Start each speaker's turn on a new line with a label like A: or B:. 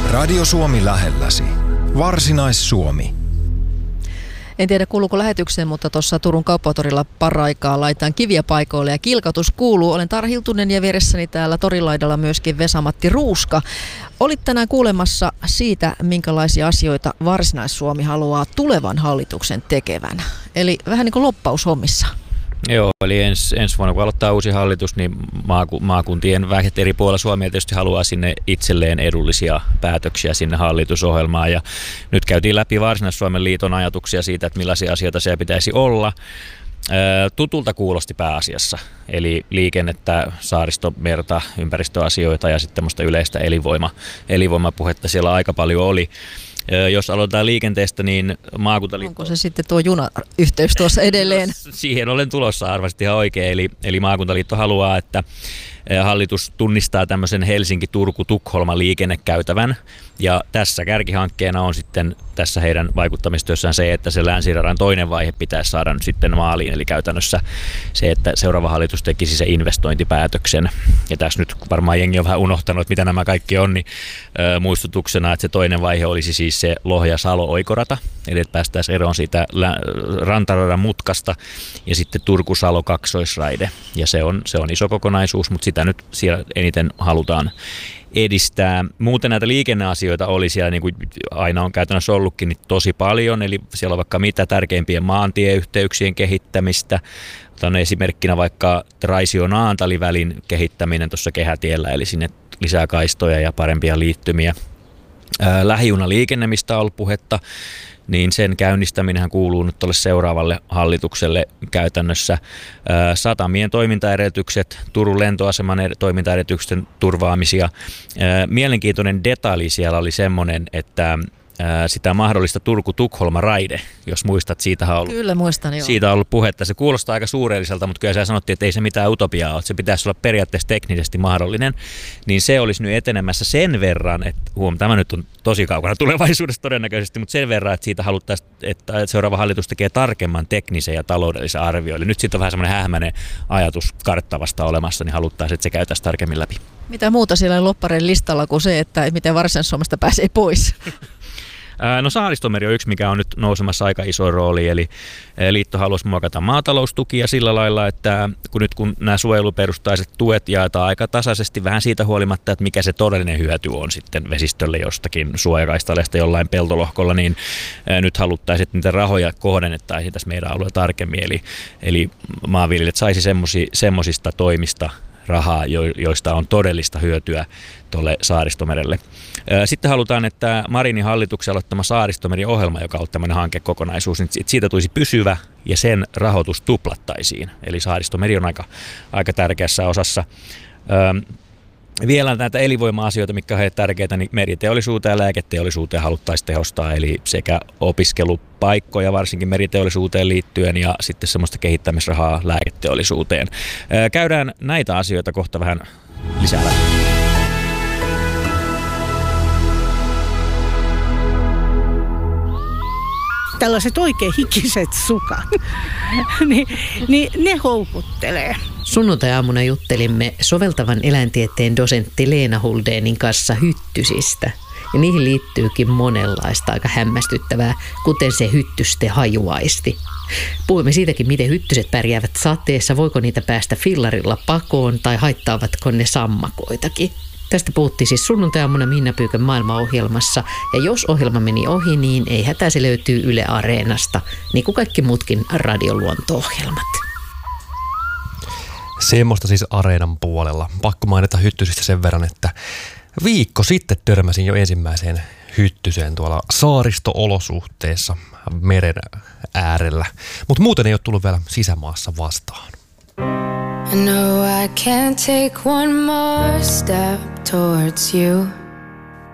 A: Radio Suomi lähelläsi. Varsinais-Suomi.
B: En tiedä kuuluuko lähetykseen, mutta tuossa Turun kauppatorilla paraikaa laitetaan kiviä paikoille ja kilkatus kuuluu. Olen Tara Hiltunen ja vieressäni täällä torilaidalla myöskin Vesa-Matti Ruuska. Olit tänään kuulemassa siitä, minkälaisia asioita Varsinais-Suomi haluaa tulevan hallituksen tekevän. Eli vähän niin kuin loppaushommissa.
C: Joo, eli ensi vuonna kun aloittaa uusi hallitus, niin maakuntien vähet eri puolilla Suomea tietysti haluaa sinne itselleen edullisia päätöksiä sinne hallitusohjelmaan. Ja nyt käytiin läpi Varsinais-Suomen liiton ajatuksia siitä, että millaisia asioita siellä pitäisi olla. Tutulta kuulosti pääasiassa, eli liikennettä, saaristomerta, ympäristöasioita ja sitten tämmöistä yleistä elinvoimapuhetta siellä aika paljon oli. Jos aloitetaan liikenteestä, niin maakuntaliitto...
B: Onko se sitten tuo junayhteys tuossa edelleen?
C: Siihen olen tulossa arvasti ihan oikein. Eli maakuntaliitto haluaa, että hallitus tunnistaa tämmöisen Helsinki-Turku-Tukholma liikennekäytävän. Ja tässä kärkihankkeena on sitten tässä heidän vaikuttamistyössään se, että se länsiradan toinen vaihe pitäisi saada nyt sitten maaliin. Eli käytännössä se, että seuraava hallitus tekisi se investointipäätöksen. Ja tässä nyt varmaan jengi on vähän unohtanut, että mitä nämä kaikki on, niin muistutuksena, että se toinen vaihe olisi siis se Lohja-Salo-oikorata. Eli että päästäisiin eroon siitä rantaradan mutkasta ja sitten Turku-Salo-kaksoisraide. Ja se on iso kokonaisuus, mutta sitä nyt siellä eniten halutaan edistää. Muuten näitä liikenneasioita oli siellä, niin kuin aina on käytännössä ollutkin, niin tosi paljon. Eli siellä on vaikka mitä tärkeimpien maantieyhteyksien kehittämistä. Otan esimerkkinä vaikka Raisio-Naantali-välin kehittäminen tuossa kehätiellä, eli sinne lisää kaistoja ja parempia liittymiä. Lähijunaliikenne, mistä on ollut puhetta, niin sen käynnistäminenhän kuuluu nyt tuolle seuraavalle hallitukselle käytännössä. Satamien toimintaedellytykset, Turun lentoaseman toimintaedellytysten turvaamisia. Mielenkiintoinen detalji siellä oli semmoinen, että sitä mahdollista Turku-Tukholma-raide, jos muistat, siitä on ollut,
B: kyllä, muistan, joo.
C: Siitä on ollut puhetta. Se kuulostaa aika suurelliselta, mutta kyllä siellä sanottiin, että ei se mitään utopiaa ole, että se pitäisi olla periaatteessa teknisesti mahdollinen. Niin se olisi nyt etenemässä sen verran, että tämä nyt on tosi kaukana tulevaisuudessa todennäköisesti, mutta sen verran, että siitä haluttaisiin, että seuraava hallitus tekee tarkemman teknisen ja taloudellisen arvio. Eli nyt siitä on vähän semmoinen hähmäinen ajatus karttavasta olemassa, niin haluttaisiin, että se käytäisiin tarkemmin läpi.
B: Mitä muuta siellä on loppareiden listalla kuin se, että miten Varsinais-Suomesta pääsee pois?
C: No Saaristomeri on yksi, mikä on nyt nousemassa aika iso rooli, eli liitto haluaisi muokata maataloustukia sillä lailla, että kun nämä suojeluperustaiset tuet jaetaan aika tasaisesti vähän siitä huolimatta, että mikä se todellinen hyöty on sitten vesistölle jostakin suojakaistaleesta jollain peltolohkolla, niin nyt haluttaisiin, että niitä rahoja kohdennettaisiin tässä meidän alueella tarkemmin, eli maanviljelijät saisi semmoisista toimista rahaa, joista on todellista hyötyä tuolle Saaristomerelle. Sitten halutaan, että Marinin hallituksen aloittama Saaristomeri-ohjelma, joka on tämmöinen hankekokonaisuus, niin siitä tulisi pysyvä ja sen rahoitus tuplattaisiin. Eli Saaristomeri on aika tärkeässä osassa. Vielä näitä elinvoima-asioita, mitkä ovat tärkeitä, niin meriteollisuuteen ja lääketeollisuuteen haluttaisiin tehostaa, eli sekä opiskelupaikkoja varsinkin meriteollisuuteen liittyen ja sitten semmoista kehittämisrahaa lääketeollisuuteen. Käydään näitä asioita kohta vähän lisää läpi.
D: Tällaiset oikein hikiset sukat, niin ne houkuttelee.
E: Sunnuntai-aamuna juttelimme soveltavan eläintieteen dosentti Leena Huldénin kanssa hyttysistä. Ja niihin liittyykin monenlaista aika hämmästyttävää, kuten se hyttysten hajuaisti. Puhuimme siitäkin, miten hyttyset pärjäävät sateessa, voiko niitä päästä fillarilla pakoon tai haittaavatko ne sammakoitakin. Tästä puhuttiin siis sunnuntai-aamuna Minna Pyykön maailmaohjelmassa, ja jos ohjelma meni ohi, niin ei hätää, se löytyy Yle Areenasta, niin kuin kaikki muutkin radioluonto-ohjelmat.
F: Semmoista siis Areenan puolella. Pakko mainita hyttysistä sen verran, että viikko sitten törmäsin jo ensimmäiseen hyttyseen tuolla saaristo-olosuhteessa meren äärellä, mutta muuten ei ole tullut vielä sisämaassa vastaan.
G: I know I can't take one more step towards you.